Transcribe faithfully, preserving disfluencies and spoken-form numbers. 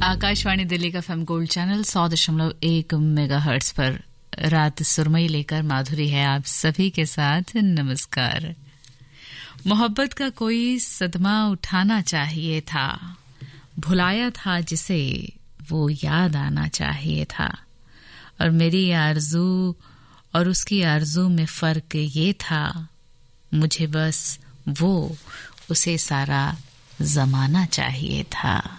आकाशवाणी दिल्ली का FM gold channel सौ दशमलव एक मेगाहर्ट्ज पर रात सुरमई लेकर माधुरी है आप सभी के साथ। नमस्कार। मोहब्बत का कोई सदमा उठाना चाहिए था, भुलाया था जिसे वो याद आना चाहिए था, और मेरी आरज़ू और उसकी आरज़ू में फ़र्क ये था, मुझे बस वो उसे सारा ज़माना चाहिए था।